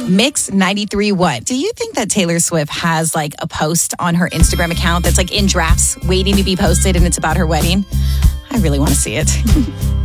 Mix 93.1. Do you think that Taylor Swift has like a post on her Instagram account that's like in drafts waiting to be posted and it's about her wedding? I really want to see it.